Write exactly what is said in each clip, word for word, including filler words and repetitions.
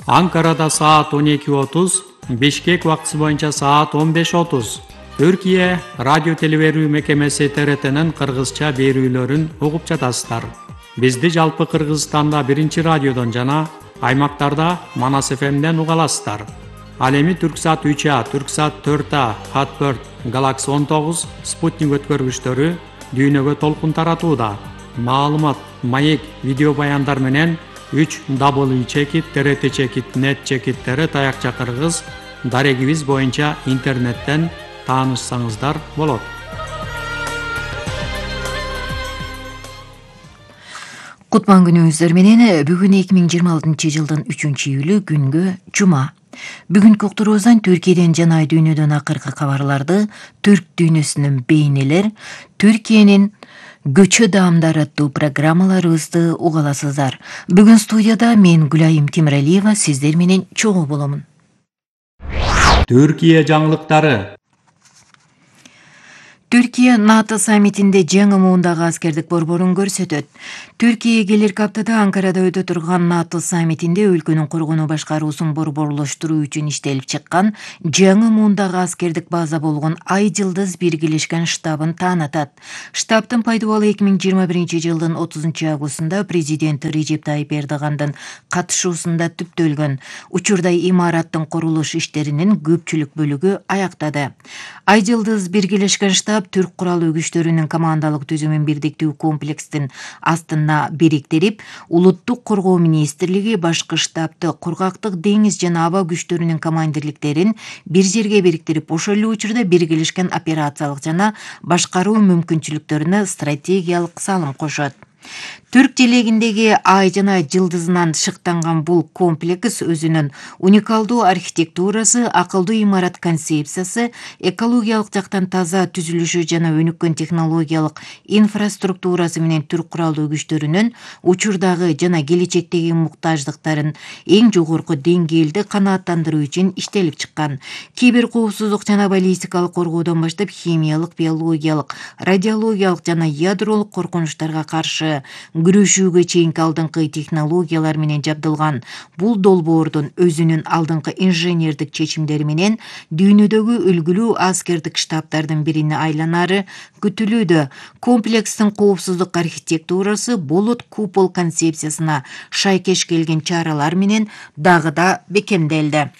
Анкарада саат он эки отуз, Бишкек убактысы боюнча саат он беш отуз. Түркия радио телеберүү мекемеси Т Р Т'нин кыргызча берүүлөрүн угуп жатасыздар. Бизди жалпы Кыргызстанда биринчи радиодон жана аймактарда Манас Ф M'ден уга аласыздар. Ал эми Түрксат үч А, Түрксат төрт А, Хатберт, Галакси он тогуз, Спутник өткөргүчтөрү дүйнөгө толкун таратууда. Маалымат, маек, видео баяндар менен үч W чекит, Т Р Т чекит, нет чекиттери таякча кыргыз дарегибиз боюнча интернеттен таанышсаңыздар болот. Кутман күнүңүздөр менен бүгүн эки миң жыйырма алтынчы жылдын үчүнчү июлү күнгө жума. Бүгүнкү уктуруубуздан Түркияден жана дүйнөдөн акыркы кабарларды, түрк дүйнөсүнүн бейнелер, Түркиянын көчө даамдары аттуу программаларыбызды уга аласыздар. Бүгүн студияда мен Гүлайым Темиралиева сиздер менен чогуу боломун. Түркия жаңылыктары. Түркия НАТО саммитинде жаңы муундагы аскердик борборун көрсөтөт. Түркия келерки аптада Анкарада өтө турган НАТО саммитинде өлкөнүн коргонуу башкаруусун борборлоштуруу үчүн иштелип чыккан жаңы муундагы аскердик база болгон Ай Жылдыз биргелешкен штабын таанытат. Штабтын пайдубалы эки миң жыйырма биринчи жылдын отузунчу августунда президент Режеп Тайип Эрдогандын катышуусунда түптөлгөн. Учурда имараттын курулуш иштеринин көпчүлүк бөлүгү аяктады. Ай Жылдыз биргелешкен штаб түрк куралуу күчтөрүнүн командалык түзүмүн бирдиктүү комплекстин астына бириктирип, улуттук коргоо министрлиги башкы штабты кургактык, деңиз жана аба күчтөрүнүн командирликтерин бир жерге бириктирип, ошол эле учурда биргелешкен операциялык жана башкаруу мүмкүнчүлүктөрүнө стратегиялык салым кошот. Түрк желегиндеги Ай жана Жылдызынан шыктанган бул комплекс өзүнүн уникалдуу архитектурасы, акылдуу имарат концепциясы, экологиялык жактан таза түзүлүшү жана өнүккөн технологиялык инфраструктурасы менен түрк куралдуу күчтөрүнүн учурдагы жана келечектеги муктаждыктарын эң жогорку деңгээлде канааттандыруу үчүн иштелип чыккан. Кибер коопсуздук жана баллистикалык коргоодон баштап химиялык, биологиялык, радиологиялык жана ядролук коркунучтарга каршы күрөшүүгө чейинки алдыңкы технологиялар менен жабдылган бул долбоордун өзүнүн алдыңкы инженердик чечимдери менен дүйнөдөгү үлгүлүү аскердик штабтардын бирине айланары күтүлүүдө. Комплекстин коопсуздук архитектурасы болот купол концепциясына шайкеш келген чаралар менен дагы да бекемделди.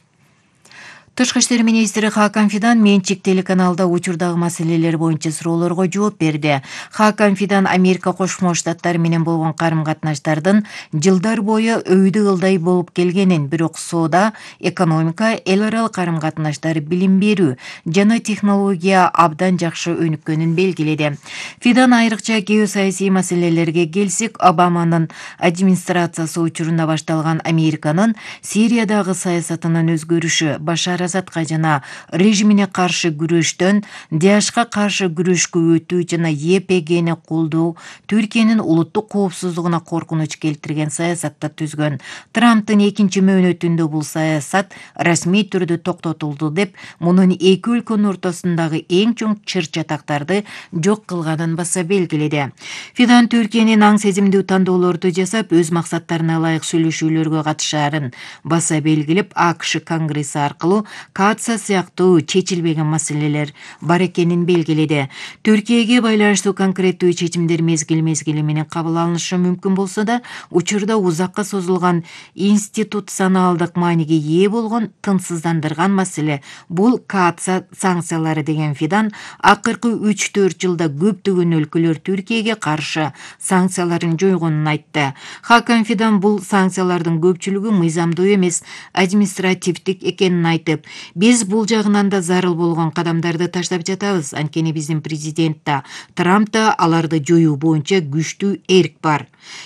Тышкы иштер министри Хакан Фидан Менчик телеканалда учурдагы маселелер боюнча суроолорго жооп берди. Хакан Фидан Америка Кошмо Штаттары менен болгон карым-катнаштардын жылдар бою өйдө ылдай болуп келгенин, бирок соода, экономика, эл аралык карым-катнаштар, билим берүү жана технология абдан жакшы өнүккөнүн белгиледи. Фидан айрыкча геосаясий маселелерге келсек, Обаманын администрациясы учурунда башталган Американын Сириядагы саясатынын өзгөрүшү, Башар Асадка жана режимине каршы күрөштөн ДАЭШка каршы күрөшкө өтүү жана Е П Г'ни колдоо Түркиянын улуттук коопсуздугуна коркунуч келтирген саясатта түзгөн. Трамптын экинчи мөөнөтүндө бул саясат расмий түрдө токтотулду деп, мунун эки өлкөнүн ортосундагы эң чоң чыр-чатактарды жок кылганын баса белгиледи. Фидан Түркиянын аң сезимдүү тандоолорду жасап, өз максаттарына ылайык сүйлөшүүлөргө катышаарын баса белгилеп, А К Ш Конгресси аркылуу катса сыяктуу чечилбеген маселелер бар экенин белгиледи. Түркияга байланыштуу конкреттүү чечимдер мезгил-мезгили менен кабыл алынышы мүмкүн болсо да, учурда узакка созулган институционалдык мааниге ээ болгон тынчсыздандырган маселе бул катса санкциялары деген Фидан акыркы үч төрт жылда көптөгөн өлкөлөр Түркияга каршы санкцияларын жойгонун айтты. Хакан Фидан бул санкциялардын көпчүлүгү мыйзамдуу эмес, административдик экенин айтып, биз бул жагынан да зарыл болгон кадамдарды таштап жатабыз. Анткени биздин президент да, Трамп да аларды жоюу боюнча күчтүү эрк бар.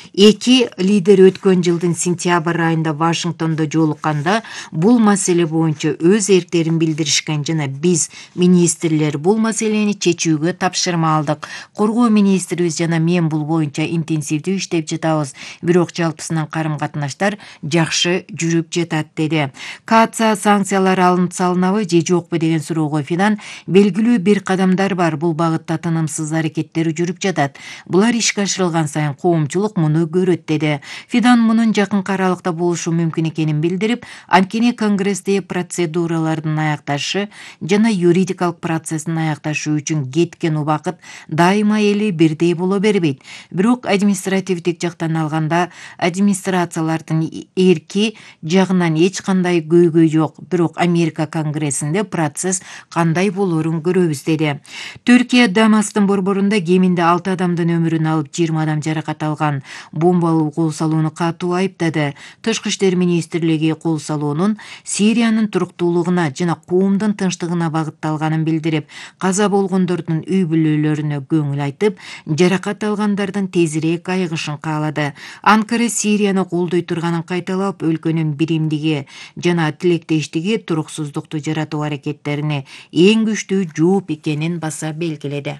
Эки лидер өткөн жылдын сентябрь айында Вашингтондо жолукканда бул маселе боюнча өз эрктерин билдиришкен жана биз министрлер бул маселени чечүүгө тапшырма алдык. Коргоо министрибиз жана мен бул боюнча интенсивдүү иштеп жатабыз. Бирок жалпысынан карым-катнаштар жакшы жүрүп жатат деди. Катса санкциялары куралын салынабы же жокпу деген суроого Фидан белгилүү бир кадамдар бар, бул багытта тынымсыз аракеттер жүрүп жатат. Булар ишке ашырылган сайын коомчулук муну көрөт деди. Фидан мунун жакынкы аралыкта болушу мүмкүн экенин билдирип, анткени Конгрессте процедуралардын аякташы жана юридикалык процесстин аякташы үчүн кеткен убакыт дайыма эле бирдей боло бербейт. Бирок административдик жактан алганда администрациялардын эрки жагынан эч кандай көйгөй жок. Бирок Америка Конгрессинде процесс кандай болорун көрөбүз деди. Түркия Дамастын борборунда кеминде алты адамдын өмүрүн алып, жыйырма адам жаракат алган бомбалуу кол салууну катуу айыптады. Тышкы иштер министрлиги кол салуунун Сириянын туруктуулугуна жана коомдун тынчтыгына багытталганын билдирип, каза болгондордун үй бүлөлөрүнө көңүл айтып, жаракат алгандардын тезирээк айыгышын каалады. Анкара Сирияны колдой турганын кайталап, өлкөнүн биримдиги жана тилектештиги туруксуздукту жаратуу аракеттерине эң күчтүү жооп экенин баса белгиледи.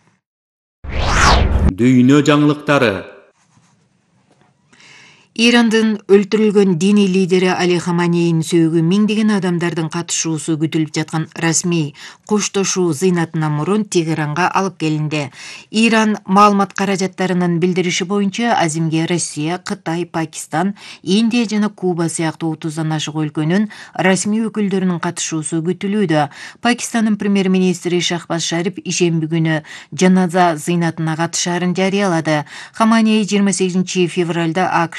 Дүйнө жаңылыктары. Ирандын өлтүрүлгөн диний лидери Али Хаманейнин сөөгү миңдеген адамдардын катышуусу күтүлүп жаткан расмий коштошуу зыйнатына мурун Тегеранга алып келинди. Иран маалымат каражаттарынын билдириши боюнча азимге Россия, Кытай, Пакистан, Индия жана Куба сыяктуу отуздан ашык өлкөнүн расмий өкүлдөрүнүн катышуусу күтүлүүдө. Пакистандын премьер-министри Шахбаз Шариф ишемби күнү жаназа зыйнатына катышаарын жарыялады. Хаманей жыйырма сегизинчи февралда АКШ